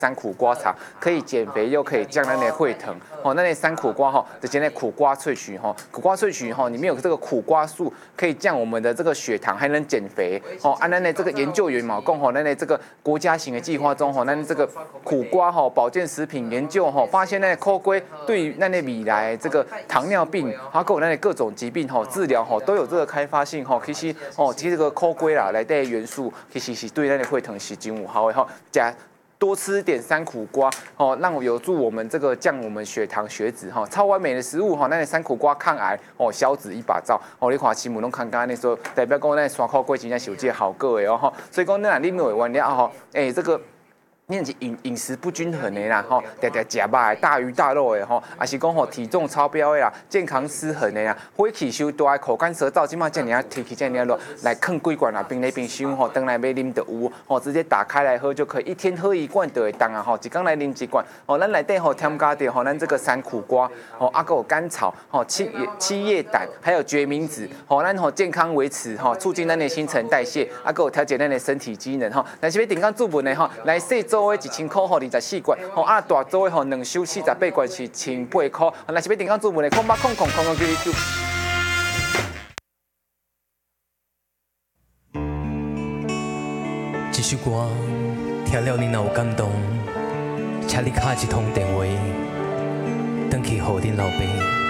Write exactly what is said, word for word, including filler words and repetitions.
山苦瓜茶可以减肥又可以降咱的血糖，哦，那那山苦瓜哈，就是那苦瓜萃取哈，苦瓜萃取哈，里面有这个苦瓜素，可以降我们的这个血糖，还能减肥。哦，按咱的这个研究员嘛，讲吼，咱的这个国家型的计划中吼，咱这个苦瓜哈保健食品研究哈，发现那苦瓜对于咱的未来这个糖尿病，还有咱的各种疾病哈治疗哈都有这个开发性哈。其实哦，其实这个苦瓜啦，内底的元素其实是对咱的血糖是真有效的哈。加多吃一点山苦瓜哦，让有助我们这个降我们血糖血脂哈，超完美的食物哈，那山苦瓜抗癌哦，消脂一把照哦，你看新闻拢看刚那时候代表讲那山苦瓜真正是有这个好个的哦哈，所以讲那你没有完了哈，哎这个。你是饮饮食不均衡的啦，吼，常常食肉的大鱼大肉的吼，还是讲吼体重超标的啦，健康失衡的啦，火气伤大，口干舌燥，即马这样提起这样落来啃几罐啊，冰来冰箱吼，等来要啉就有，吼，直接打开来喝就可以，一天喝一罐就会当啊，吼，一天来啉一罐，哦，咱内底吼添加着吼咱这个山苦瓜，吼，啊个有甘草，吼七七叶胆，还有决明子，吼，咱吼健康维持，吼，促进咱的新陈代谢，啊个有调节咱的身体机能，吼，但是要定讲注文的吼，来细做。一千块吼二十四罐，吼啊大组的吼两收四十八罐是千八块，若是要订购注文的，空八空空空空九九。 这首歌听了你若有感动，请你敲一通电话，转去互恁老爸。